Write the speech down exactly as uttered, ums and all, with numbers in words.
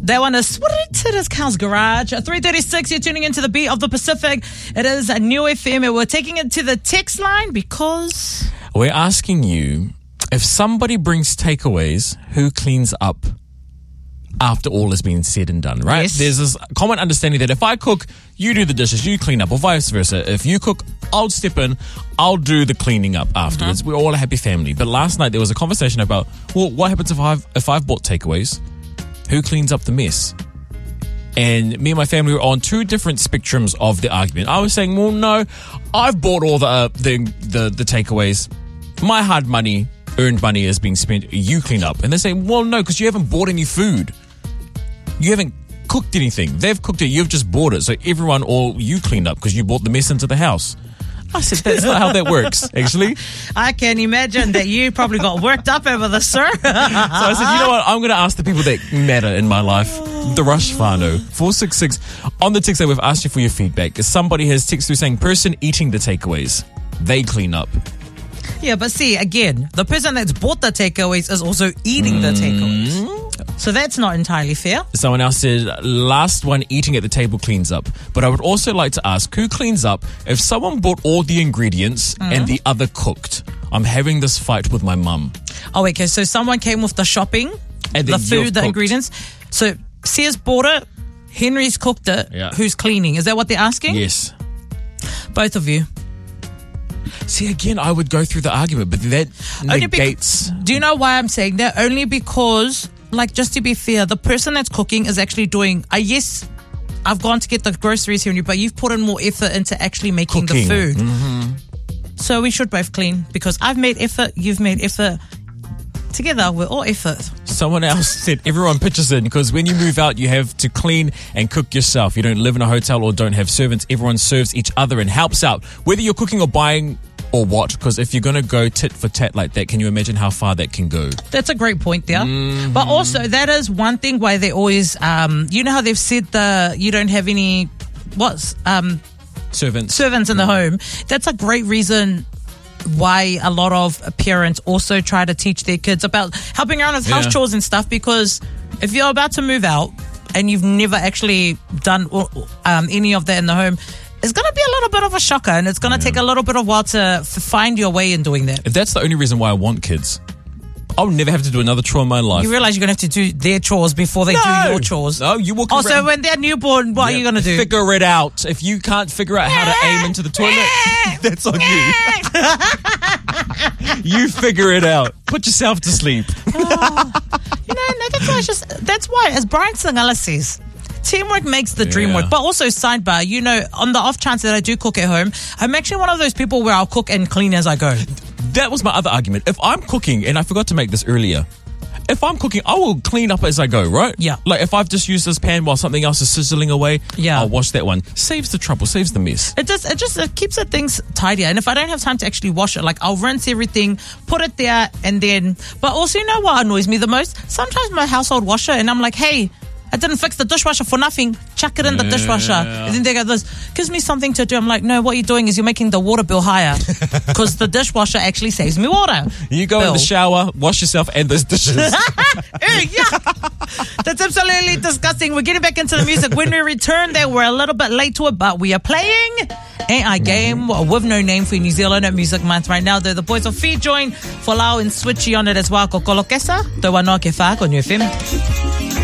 That one is It is Cal's Garage. At three thirty-six, you're tuning into the Beat of the Pacific. It is a new F M. We're taking it to the text line because... We're asking you, if somebody brings takeaways, who cleans up after all has been said and done, right? Yes. There's this common understanding that if I cook, you do the dishes, you clean up, or vice versa. If you cook, I'll step in, I'll do the cleaning up afterwards. Uh-huh. We're all a happy family. But last night there was a conversation about, well, what happens if I've if I've bought takeaways? Who cleans up the mess? And me and my family were on two different spectrums of the argument. I was saying, well, no, I've bought all the uh, the, the the takeaways. My hard money, earned money is being spent. You clean up. And they're saying, well, no, because you haven't bought any food. You haven't cooked anything. They've cooked it. You've just bought it. So everyone, or you cleaned up because you brought the mess into the house. I said, that's not how that works, actually. I can imagine that you probably got worked up over this, sir. So I said, you know what? I'm going to ask the people that matter in my life. The Rush Whānau. four six six. On the text that we've asked you for your feedback. Somebody has texted through saying, person eating the takeaways, they clean up. Yeah, but see, again, the person that's bought the takeaways is also eating mm. the takeaways. So that's not entirely fair. Someone else said, last one eating at the table cleans up. But I would also like to ask, who cleans up if someone bought all the ingredients mm. and the other cooked? I'm having this fight with my mum. Oh, okay. So someone came with the shopping, and the food, the cooked. ingredients. So Sears bought it, Henry's cooked it. Yeah. Who's cleaning? Is that what they're asking? Yes. Both of you. See, again, I would go through the argument, but that Only negates... Be- do you know why I'm saying that? Only because, like, just to be fair, the person that's cooking is actually doing... Uh, yes, I've gone to get the groceries here, but you've put in more effort into actually making Cooking. the food. Mm-hmm. So we should both clean because I've made effort, you've made effort. Together, we're all effort. Someone else said everyone pitches in because when you move out, you have to clean and cook yourself. You don't live in a hotel or don't have servants. Everyone serves each other and helps out, whether you're cooking or buying or what. Because if you're going to go tit for tat like that, can you imagine how far that can go? That's a great point there. Mm-hmm. But also, that is one thing why they always, um, you know how they've said the you don't have any, what's, um, servants, servants in the home. That's a great reason why a lot of parents also try to teach their kids about helping around with house Yeah. chores and stuff, because if you're about to move out and you've never actually done um, any of that in the home, it's going to be a little bit of a shocker, and it's going to yeah. take a little bit of a while to f- find your way in doing that. If that's the only reason why I want kids, I'll never have to do another chore in my life. You realize you're going to have to do their chores before they no. do your chores. No, you walk Also, around. when they're newborn, what Yeah, are you going to do? Figure it out. If you can't figure out how to aim into the toilet, that's on you. You figure it out. Put yourself to sleep. Oh, you know, no, that's why it's just, that's why, as Brian Singala says, teamwork makes the dream Yeah. work. But also, sidebar, you know, on the off chance that I do cook at home, I'm actually one of those people where I'll cook and clean as I go. That was my other argument. If I'm cooking, and I forgot to make this earlier, if I'm cooking, I will clean up as I go, right? Yeah. Like if I've just used this pan while something else is sizzling away, Yeah. I'll wash that one. Saves the trouble, saves the mess. It just, it just it keeps the things tidier. And if I don't have time to actually wash it, like I'll rinse everything, put it there, and then. But also, you know what annoys me the most? Sometimes my household washer, and I'm like, hey, I didn't fix the dishwasher for nothing. Chuck it in the Yeah. dishwasher. And then they go, this gives me something to do. I'm like, no, what you're doing is you're making the water bill higher because the dishwasher actually saves me water. You go bill. in the shower, wash yourself and those dishes. Ew, yeah. That's absolutely disgusting. We're getting back into the music. When we return there, we're a little bit late to it, but we are playing Ain't I Game with no name for New Zealand at Music Month right now. They're the boys of Fee join Folau and Switchy on it as well. Kokolo Kesa, Te Wanoa Ke Wha, on U F M.